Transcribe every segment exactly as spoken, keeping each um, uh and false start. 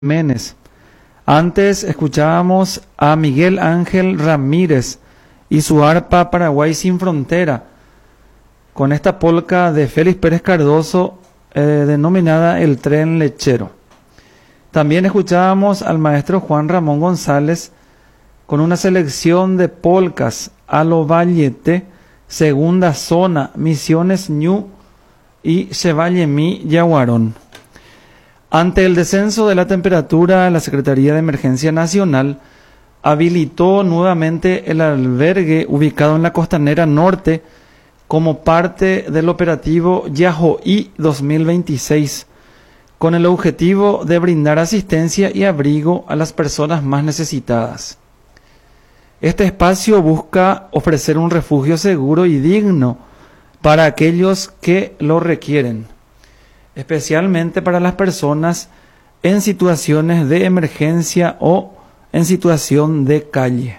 Jiménez. Antes escuchábamos a Miguel Ángel Ramírez y su arpa Paraguay sin frontera, con esta polca de Félix Pérez Cardoso eh, denominada El Tren Lechero. También escuchábamos al maestro Juan Ramón González con una selección de polcas a lo Vallete, Segunda Zona, Misiones Ñu y Chevallemi Yaguarón. Ante el descenso de la temperatura, la Secretaría de Emergencia Nacional habilitó nuevamente el albergue ubicado en la Costanera Norte como parte del operativo Yahoí dos mil veintiséis, con el objetivo de brindar asistencia y abrigo a las personas más necesitadas. Este espacio busca ofrecer un refugio seguro y digno para aquellos que lo requieren, especialmente para las personas en situaciones de emergencia o en situación de calle.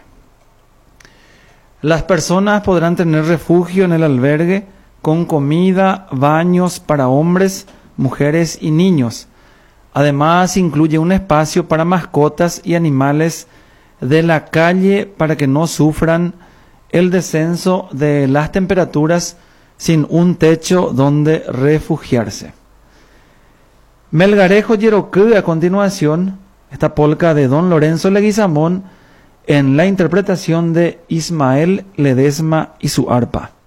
Las personas podrán tener refugio en el albergue con comida, baños para hombres, mujeres y niños. Además, incluye un espacio para mascotas y animales de la calle para que no sufran el descenso de las temperaturas sin un techo donde refugiarse. Melgarejo Yeroquí, a continuación, esta polca de don Lorenzo Leguizamón en la interpretación de Ismael Ledesma y su arpa.